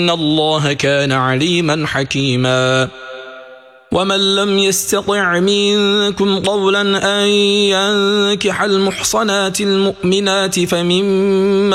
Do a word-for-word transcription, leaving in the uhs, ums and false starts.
إن الله كان عليما حكيما ومن لم يستطع منكم قولا أن ينكح المحصنات المؤمنات فمما